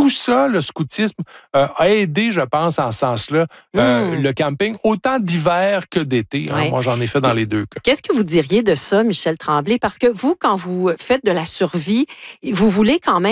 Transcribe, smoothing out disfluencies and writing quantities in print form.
tout ça, le scoutisme, a aidé, je pense, en ce sens-là, le camping, autant d'hiver que d'été. Hein. Moi, j'en ai fait dans les deux cas. Qu'est-ce que vous diriez de ça, Michel Tremblay? Parce que vous, quand vous faites de la survie, vous voulez quand même